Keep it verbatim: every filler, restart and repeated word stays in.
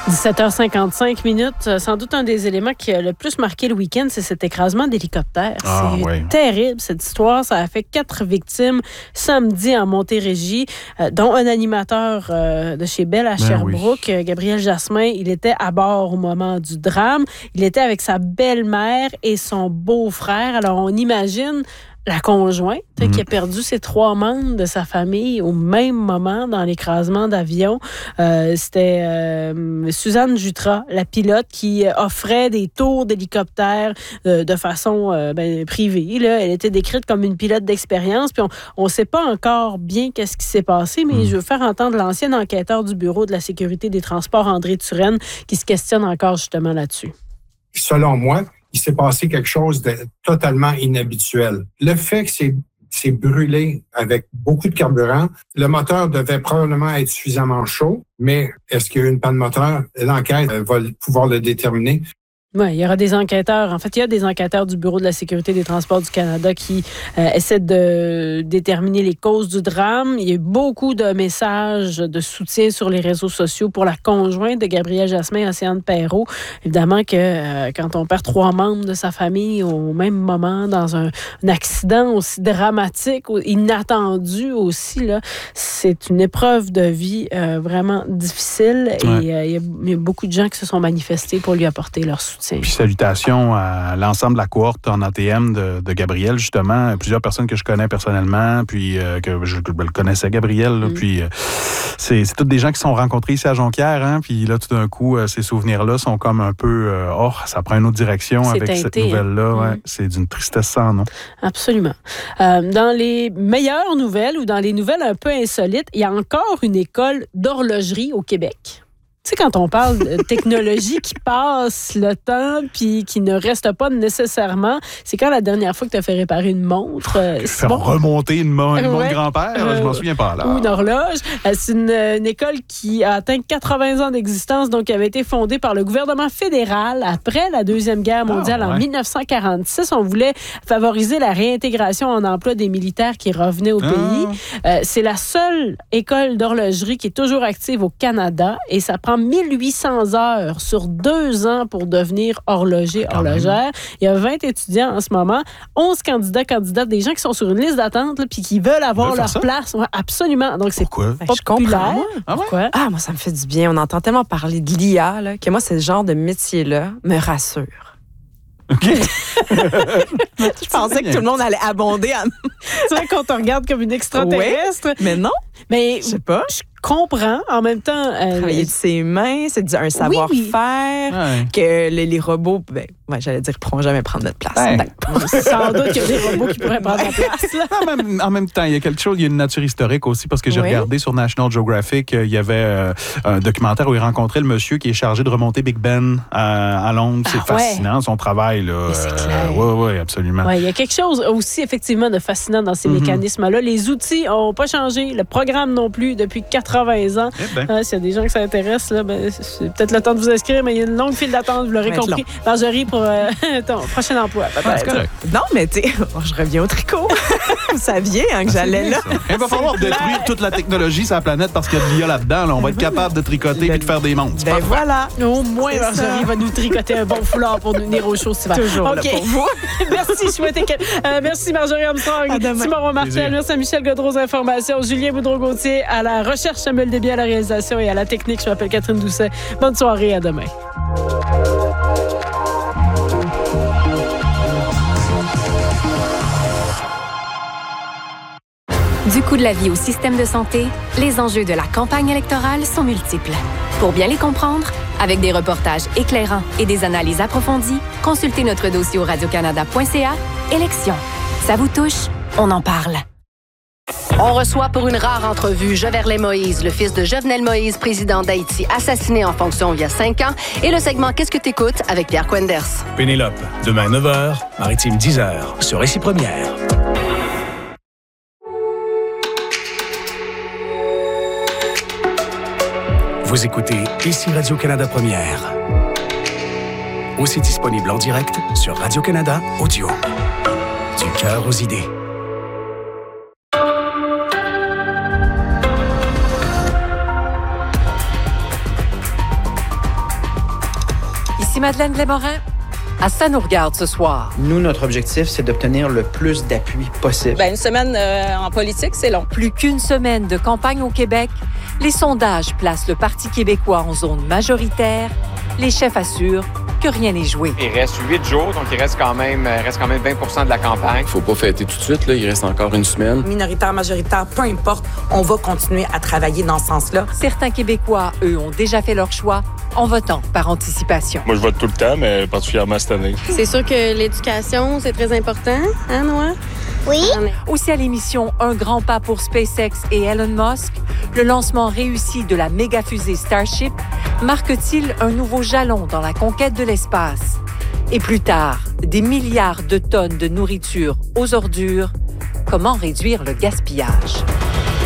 dix-sept heures cinquante-cinq minutes. Sans doute un des éléments qui a le plus marqué le week-end, c'est cet écrasement d'hélicoptère. Ah, c'est oui. terrible, cette histoire. Ça a fait quatre victimes samedi en Montérégie, euh, dont un animateur euh, de chez Bell à Ben Sherbrooke, oui. Gabriel Jasmin. Il était à bord au moment du drame. Il était avec sa belle-mère et son beau-frère. Alors, on imagine la conjointe mmh. qui a perdu ses trois membres de sa famille au même moment dans l'écrasement d'avion. Euh, c'était euh, Suzanne Jutras, la pilote, qui offrait des tours d'hélicoptère euh, de façon euh, ben, privée. Là. Elle était décrite comme une pilote d'expérience. Puis on ne sait pas encore bien qu'est-ce qui s'est passé, mais mmh. je veux faire entendre l'ancien enquêteur du Bureau de la sécurité des transports, André Turenne, qui se questionne encore justement là-dessus. Selon moi, il s'est passé quelque chose de totalement inhabituel. Le fait que c'est, c'est brûlé avec beaucoup de carburant, le moteur devait probablement être suffisamment chaud, mais est-ce qu'il y a eu une panne moteur? L'enquête va pouvoir le déterminer. Oui, il y aura des enquêteurs. En fait, il y a des enquêteurs du Bureau de la sécurité des transports du Canada qui euh, essaient de déterminer les causes du drame. Il y a eu beaucoup de messages de soutien sur les réseaux sociaux pour la conjointe de Gabriel Jasmin, Océane Perrault. Évidemment que euh, quand on perd trois membres de sa famille au même moment dans un, un accident aussi dramatique, inattendu aussi, là, c'est une épreuve de vie euh, vraiment difficile. Ouais. Et euh, il, y a, il y a beaucoup de gens qui se sont manifestés pour lui apporter leur soutien. Puis salutations à l'ensemble de la cohorte en A T M de, de Gabriel, justement. Plusieurs personnes que je connais personnellement, puis euh, que je, je le connaissais, Gabriel. Là, mm. Puis euh, c'est, c'est tous des gens qui sont rencontrés ici à Jonquière. Hein, puis là, tout d'un coup, euh, ces souvenirs-là sont comme un peu... Euh, oh, ça prend une autre direction c'est avec teinté, cette nouvelle-là. Hein? Ouais, mm. C'est d'une tristesse sans nom. Absolument. Euh, dans les meilleures nouvelles ou dans les nouvelles un peu insolites, il y a encore une école d'horlogerie au Québec. Tu sais, quand on parle de technologie qui passe le temps puis qui ne reste pas nécessairement, c'est quand la dernière fois que tu as fait réparer une montre? Euh, faire bon. remonter une, mon- une montre ouais. grand-père? Euh, je m'en souviens pas. Là. Ou une horloge. Euh, c'est une, une école qui a atteint quatre-vingts ans d'existence, donc qui avait été fondée par le gouvernement fédéral après la Deuxième Guerre mondiale ah, ouais. en dix-neuf cent quarante-six. On voulait favoriser la réintégration en emploi des militaires qui revenaient au ah. pays. Euh, c'est la seule école d'horlogerie qui est toujours active au Canada et ça prend mille huit cents heures sur deux ans pour devenir horloger, horlogère. Il y a vingt étudiants en ce moment, onze candidats, candidates, des gens qui sont sur une liste d'attente puis qui veulent avoir leur ça? place. Ouais, absolument. Donc, c'est Pourquoi? populaire. Je comprends. Ah, ouais? Ah, moi, ça me fait du bien. On entend tellement parler de l'I A là, que moi, ce genre de métier-là me rassure. OK. Je pensais que tout le monde allait abonder à... C'est vrai qu'on te regarde comme une extraterrestre. Oui, mais non. Mais je sais pas. Je comprends. En même temps... Euh, Travailler de ses mains, c'est un savoir-faire. Oui, oui. Ouais. Que les, les robots, ben, ouais, j'allais dire, ne pourront jamais prendre notre place. Ouais. Sans doute qu'il y a des robots qui pourraient prendre la place. Là. En, même, en même temps, il y a quelque chose, il y a une nature historique aussi, parce que j'ai oui. regardé sur National Geographic, il y avait euh, un documentaire où il rencontrait le monsieur qui est chargé de remonter Big Ben à, à Londres. C'est ah, fascinant, ouais. son travail. Là. Oui, c'est clair. Oui, euh, oui, absolument. Ouais, il y a quelque chose aussi, effectivement, de fascinant dans ces mm-hmm. mécanismes-là. Les outils n'ont pas changé, le programme non plus, depuis quatre-vingts ans. Eh ben. euh, s'il y a des gens qui s'intéressent, là, ben, c'est peut-être le temps de vous inscrire, mais il y a une longue file d'attente, vous l'aurez ouais, compris. Marjorie, pour euh, ton prochain emploi. Ouais, non, mais tu sais, je reviens au tricot. Vous saviez hein, que ah, j'allais là. Il va falloir clair. détruire toute la technologie sur la planète parce qu'il y a de l'I A là-dedans. Là. On va être capable de tricoter et de faire des montres. Ben voilà. Au moins, Marjorie va nous tricoter un bon foulard pour nous venir au show cet hiver. Toujours okay. là pour vous. Merci, je souhaitais que... euh, merci Marjorie Armstrong. Simon Martel, merci à Michel Godreau aux informations, Julien Boudreau-Gauthier à la recherche, Samuel Desbiens à la réalisation et à la technique. Je m'appelle Catherine Doucet. Bonne soirée, à demain. Du coût de la vie au système de santé, les enjeux de la campagne électorale sont multiples. Pour bien les comprendre, avec des reportages éclairants et des analyses approfondies, consultez notre dossier au radio canada point c a. Élections. Ça vous touche? On en parle. On reçoit pour une rare entrevue Jovenel Moïse, le fils de Jovenel Moïse, président d'Haïti, assassiné en fonction il y a cinq ans, et le segment Qu'est-ce que t'écoutes avec Pierre Quenders. Pénélope, demain neuf heures, Maritime dix heures, sur Récit Première. Vous écoutez Ici Radio-Canada Première. Aussi disponible en direct sur Radio-Canada Audio. Du cœur aux idées. Madeleine Blais-Morin. À Ça nous regarde ce soir. Nous, notre objectif, c'est d'obtenir le plus d'appui possible. Bien, une semaine euh, en politique, c'est long. Plus qu'une semaine de campagne au Québec, les sondages placent le Parti québécois en zone majoritaire. Les chefs assurent que rien n'est joué. Il reste huit jours, donc il reste quand même, reste quand même vingt pour cent de la campagne. Il ne faut pas fêter tout de suite, là. Il reste encore une semaine. Minoritaire, majoritaire, peu importe, on va continuer à travailler dans ce sens-là. Certains Québécois, eux, ont déjà fait leur choix en votant par anticipation. Moi, je vote tout le temps, mais particulièrement cette année. C'est sûr que l'éducation, c'est très important, hein, Noah? Oui. Aussi à l'émission Un grand pas pour SpaceX et Elon Musk, le lancement réussi de la méga-fusée Starship marque-t-il un nouveau jalon dans la conquête de l'espace? Et plus tard, des milliards de tonnes de nourriture aux ordures, comment réduire le gaspillage?